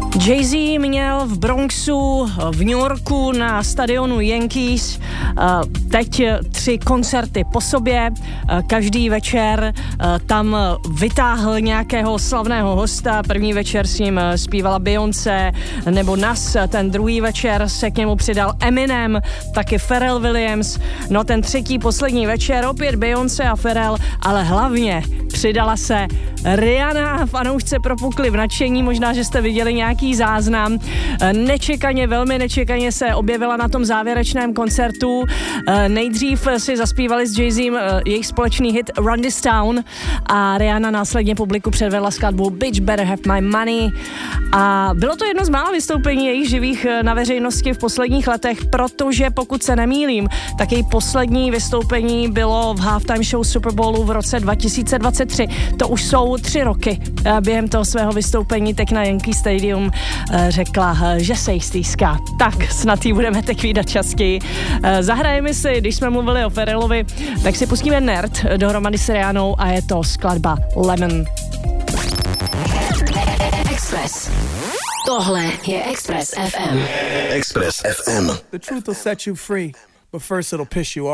Jay-Z měl v Bronxu v New Yorku na stadionu Yankees teď 3 koncerty po sobě. Každý večer tam vytáhl nějakého slavného hosta. První večer s ním zpívala Beyoncé nebo Nas, ten druhý večer se k němu přidal Eminem, taky Pharrell Williams. No ten třetí, poslední večer opět Beyoncé a Pharrell, ale hlavně přidala se Rihanna. Fanoušci propukli v nadšení, možná, že jste viděli nějaký záznam. Velmi nečekaně se objevila na tom závěrečném koncertu. Nejdřív si zaspívali s Jay-Zem jejich společný hit Run This Town a Rihanna následně publiku předvedla skladbu Bitch Better Have My Money. A bylo to jedno z mála vystoupení jejich živých na veřejnosti v posledních letech, protože pokud se nemýlím, tak její poslední vystoupení bylo v halftime show Super Bowlu v roce 2023. To už jsou 3 roky. Během toho svého vystoupení teď na Yankee Stadium řekla, že se jí stýská. Tak snad jí budeme teď vídat častěji. Zahrajeme si, když jsme mluvili o Pharrellovi, tak si pustíme Nerd dohromady s Rihannou a je to skladba Lemon. Express. Tohle je Express FM. Express FM. The truth will set you free, but first it'll piss you off.